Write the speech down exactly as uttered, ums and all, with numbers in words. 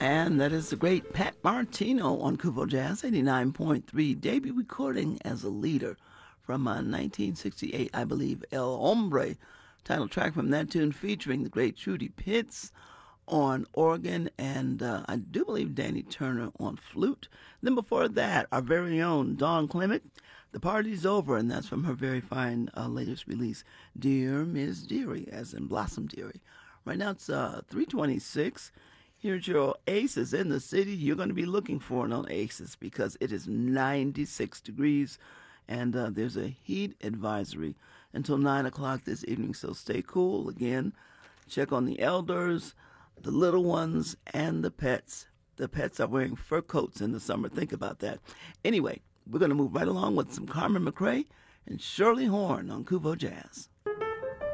And that is the great Pat Martino on Kubo Jazz eighty-nine point three, debut recording as a leader from uh, nineteen sixty-eight, I believe, El Hombre, title track from that tune featuring the great Trudy Pitts on organ and uh, I do believe Danny Turner on flute. Then before that, our very own Dawn Clement, The Party's Over, and that's from her very fine uh, latest release, Dear Miss Dearie, as in Blossom Dearie. Right now it's uh, three twenty-six. Here's your Aces in the city. You're going to be looking for it on Aces because it is ninety-six degrees and uh, there's a heat advisory until nine o'clock this evening. So stay cool. Again, check on the elders, the little ones, and the pets. The pets are wearing fur coats in the summer. Think about that. Anyway, we're going to move right along with some Carmen McRae and Shirley Horn on Kubo Jazz.